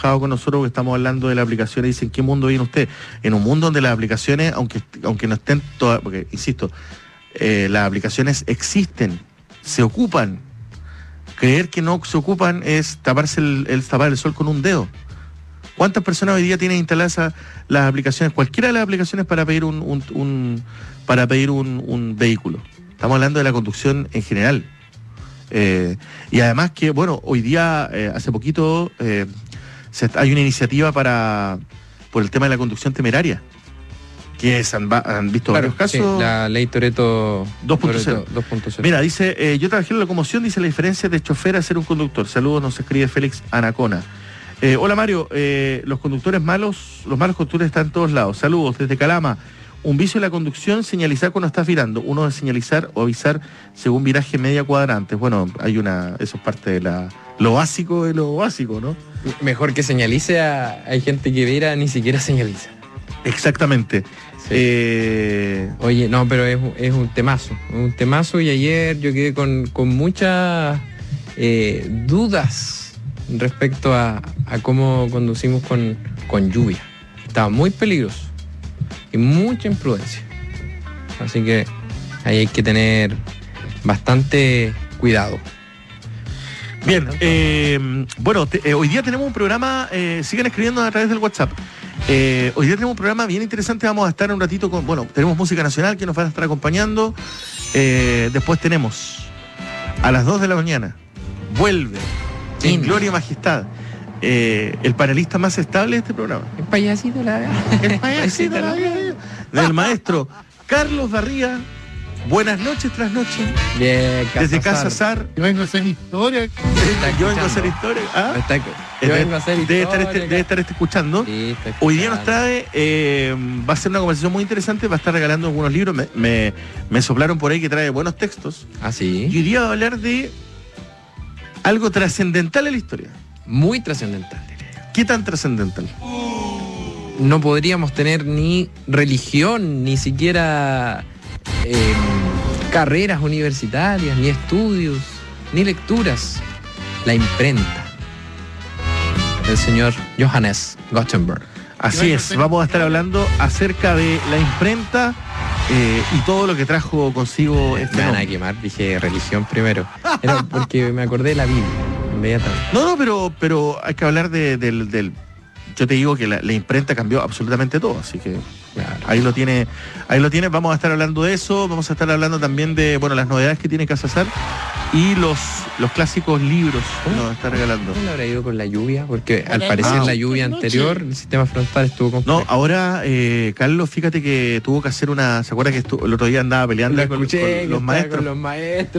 enojado con nosotros porque estamos hablando de las aplicaciones. Dicen, ¿qué mundo vive usted? En un mundo donde las aplicaciones, aunque no estén todas, porque, insisto, las aplicaciones existen, se ocupan. Creer que no se ocupan es taparse tapar el sol con un dedo. ¿Cuántas personas hoy día tienen instaladas las aplicaciones, cualquiera de las aplicaciones para pedir un vehículo? Estamos hablando de la conducción en general. Y además que, bueno, hoy día, hace poquito, hay una iniciativa por el tema de la conducción temeraria, que han visto varios casos. Sí, la ley Toretto 2.0. Mira, dice, yo trabajé en la locomoción, dice la diferencia de chofer a ser un conductor. Saludos, nos escribe Félix Anacona. Hola Mario, los malos conductores están en todos lados. Saludos desde Calama. Un vicio de la conducción, señalizar cuando estás virando. Uno es señalizar o avisar según viraje media cuadrante. Bueno, eso es parte de lo básico de lo básico, ¿no? Mejor que señalice, hay gente que vira ni siquiera señaliza. Exactamente. Sí. Oye, no, pero es un temazo, y ayer yo quedé con muchas dudas respecto a cómo conducimos con lluvia. Estaba muy peligroso y mucha imprudencia. Así que ahí hay que tener bastante cuidado. Bien, hoy día tenemos un programa, sigan escribiendo a través del WhatsApp. Hoy día tenemos un programa bien interesante, vamos a estar un ratito tenemos música nacional que nos va a estar acompañando. Después tenemos a las 2 de la mañana, vuelve en Gloria y Majestad, el panelista más estable de este programa. El payasito del maestro Carlos Barría. Buenas noches tras noche. Bien, desde Casa Sar. Yo vengo a hacer historia. Yo vengo a hacer historia. Debe estar escuchando. Sí, hoy día nos trae, va a ser una conversación muy interesante, va a estar regalando algunos libros. Me soplaron por ahí que trae buenos textos. Ah, sí. Y hoy día va a hablar de algo trascendental en la historia. Muy trascendental. ¿Qué tan trascendental? No podríamos tener ni religión, ni siquiera carreras universitarias, ni estudios, ni lecturas. La imprenta del señor Johannes Gutenberg. Así es, vamos a estar hablando acerca de la imprenta y todo lo que trajo consigo me van a quemar, dije religión primero. Era porque me acordé de la Biblia inmediatamente. No, pero hay que hablar del... Yo te digo que la imprenta cambió absolutamente todo, así que claro. Ahí lo tiene, vamos a estar hablando de eso, vamos a estar hablando también de, las novedades que tiene Casa Sar y los clásicos libros que nos está regalando. ¿Cómo le habrá ido con la lluvia? Porque al parecer la lluvia anterior, el sistema frontal estuvo complejo. No, ahora, Carlos, fíjate que tuvo que hacer ¿se acuerda que el otro día andaba peleando con los maestros? Con los maestros.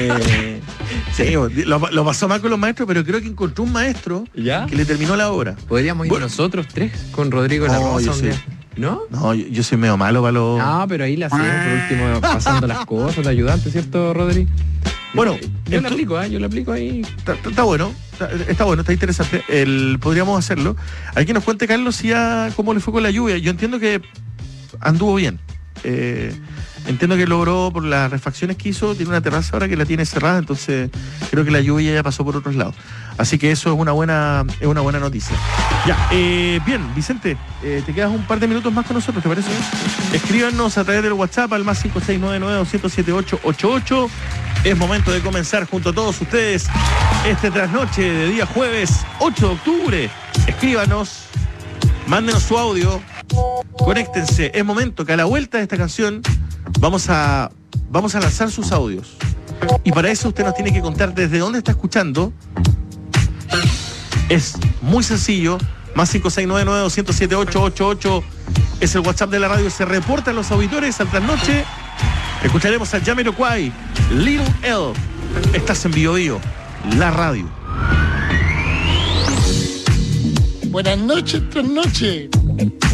Sí, lo pasó mal con los maestros, pero creo que encontró un maestro que le terminó la obra. Podríamos ir nosotros tres con Rodrigo La Rosa. ¿No? No, yo soy medio malo para los... No, pero ahí la hacemos por último, pasando las cosas de ayudante, ¿cierto, Rodri? Bueno, yo la aplico ahí. Está bueno, está interesante. Podríamos hacerlo. Hay que nos cuente, Carlos, cómo le fue con la lluvia. Yo entiendo que anduvo bien. Entiendo que logró, por las refacciones que hizo, tiene una terraza ahora que la tiene cerrada, entonces creo que la lluvia ya pasó por otros lados. Así que eso es una buena noticia. Ya, bien, Vicente, te quedas un par de minutos más con nosotros, ¿te parece? Escríbanos a través del WhatsApp al más 56992078888. Es momento de comenzar junto a todos ustedes este trasnoche de día jueves 8 de octubre. Escríbanos, mándenos su audio, conéctense. Es momento que a la vuelta de esta canción vamos a lanzar sus audios. Y para eso usted nos tiene que contar desde dónde está escuchando. Es muy sencillo. Más 56992078888 es el WhatsApp de la radio. Se reportan los auditores al trasnoche. Escucharemos a Jamiroquai, Little L. Estás en Bio Bio, la radio. Buenas noches, trasnoche.